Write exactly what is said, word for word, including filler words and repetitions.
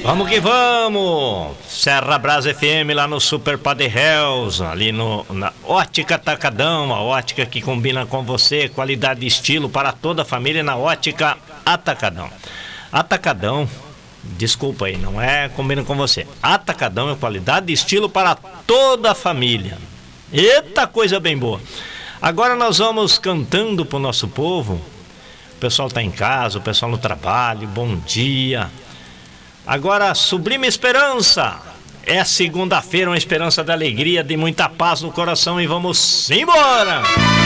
Vamos que vamos! Serra Brasa F M lá no Super Padre Hells, ali no, na Ótica Atacadão, a ótica que combina com você, qualidade e estilo para toda a família na Ótica Atacadão. Atacadão, desculpa aí, não é combina com você. Atacadão é qualidade e estilo para toda a família. Eita, coisa bem boa! Agora nós vamos cantando pro nosso povo. O pessoal tá em casa, o pessoal no trabalho, bom dia. Agora, Sublime Esperança. É segunda-feira, uma esperança da alegria, de muita paz no coração e vamos embora!